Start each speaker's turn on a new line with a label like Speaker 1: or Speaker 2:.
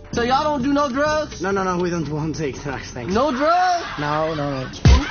Speaker 1: So y'all don't do no drugs?
Speaker 2: No, we don't take drugs, thanks.
Speaker 1: No drugs?
Speaker 2: No.